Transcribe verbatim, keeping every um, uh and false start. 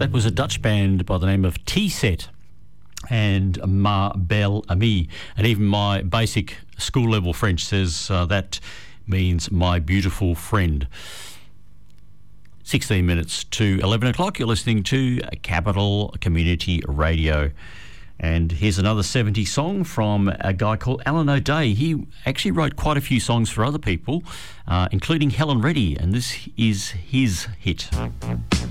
That was a Dutch band by the name of T-Set and Ma Belle Amie. And even my basic school-level French says uh, that means my beautiful friend. sixteen minutes to eleven o'clock. You're listening to Capital Community Radio. And here's another seventies song from a guy called Alan O'Day. He actually wrote quite a few songs for other people, uh, including Helen Reddy, and this is his hit.